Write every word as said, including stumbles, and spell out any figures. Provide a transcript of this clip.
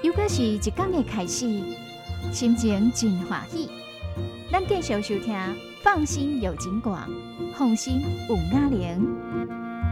又搁是一天的开始，心情真欢喜。咱继续收听《放心有景广》，放心有雅玲。